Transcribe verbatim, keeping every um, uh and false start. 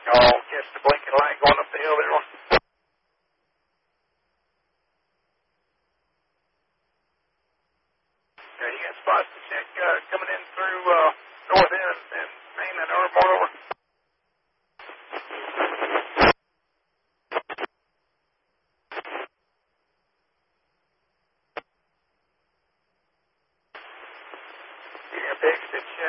Oh, catch the blinking light going up the hill there. Yeah, you got spots to check uh, coming in through uh, north end and main and over more over. Yeah, Bix to check.